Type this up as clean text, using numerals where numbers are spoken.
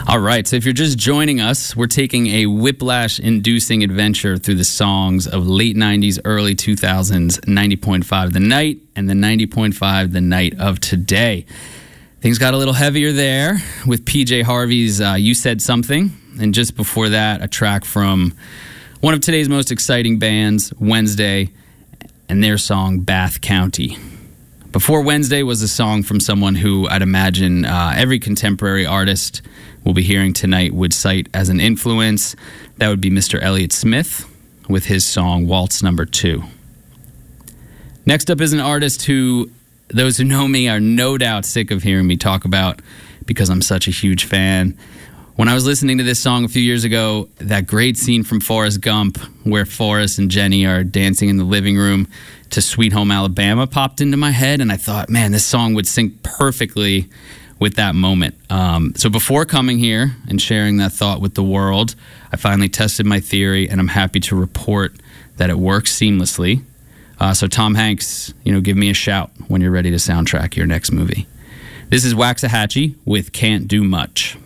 All right, so if you're just joining us, we're taking a whiplash-inducing adventure through the songs of late 90s, early 2000s, 90.5 The Night, and the 90.5 The Night of Today. Things got a little heavier there with PJ Harvey's You Said Something, and just before that, a track from one of today's most exciting bands, Wednesday, and their song, Bath County. Before Wednesday was a song from someone who I'd imagine every contemporary artist we'll be hearing tonight would cite as an influence. That would be Mr. Elliott Smith with his song Waltz Number 2. Next up is an artist who those who know me are no doubt sick of hearing me talk about because I'm such a huge fan. When I was listening to this song a few years ago, that great scene from Forrest Gump where Forrest and Jenny are dancing in the living room to Sweet Home Alabama popped into my head, and I thought, man, this song would sync perfectly with that moment. So before coming here and sharing that thought with the world, I finally tested my theory, and I'm happy to report that it works seamlessly. So Tom Hanks, give me a shout when you're ready to soundtrack your next movie. This is Waxahachie with Can't Do Much.